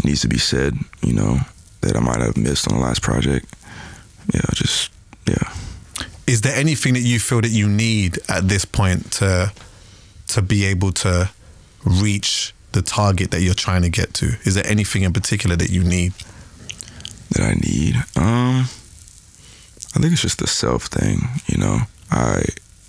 needs to be said, you know, that I might have missed on the last project. Yeah. Is there anything that you feel that you need at this point to be able to reach the target that you're trying to get to? Is there anything in particular that you need? That I need? I think it's just the self thing, you know. I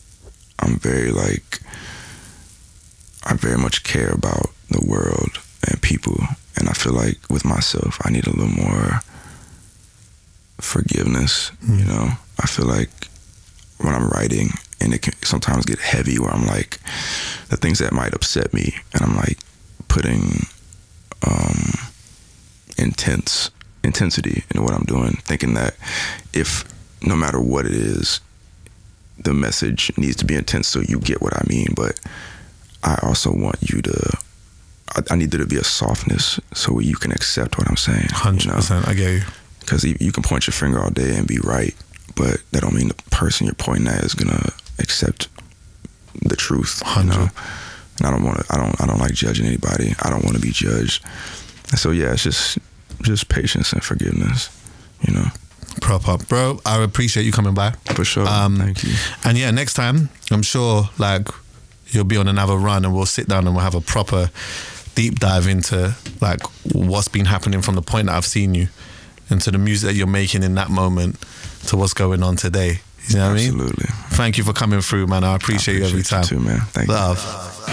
very much care about the world and people, and I feel like with myself I need a little more forgiveness, you know. I feel like when I'm writing, and it can sometimes get heavy where I'm like, the things that might upset me, and I'm like putting intensity into what I'm doing, thinking that if no matter what it is, the message needs to be intense so you get what I mean. But I also want you to, I need there to be a softness so you can accept what I'm saying. 100%, you know? I get you. Because you can point your finger all day and be right, but that don't mean the person you're pointing at is gonna accept the truth. 100. You know? And I don't like judging anybody. I don't want to be judged. And so yeah, it's just patience and forgiveness, you know. Proper. Bro, I appreciate you coming by. For sure. Thank you. And yeah, next time, I'm sure like you'll be on another run and we'll sit down and we'll have a proper deep dive into like what's been happening from the point that I've seen you into the music that you're making in that moment to what's going on today. You know what I mean? Absolutely. Thank you for coming through, man. I appreciate you every time. You too, man. Thank you. Love.